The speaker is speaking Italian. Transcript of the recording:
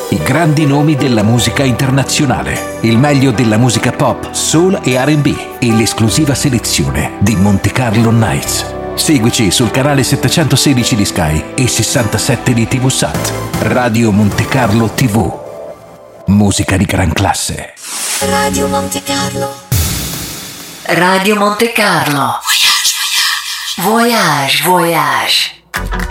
I grandi nomi della musica internazionale, il meglio della musica pop, soul e R&B e l'esclusiva selezione di Monte Carlo Nights. Seguici sul canale 716 di Sky e 67 di TV Sat. Radio Monte Carlo TV. Musica di gran classe. Radio Monte Carlo. Radio Monte Carlo. Voyage, voyage.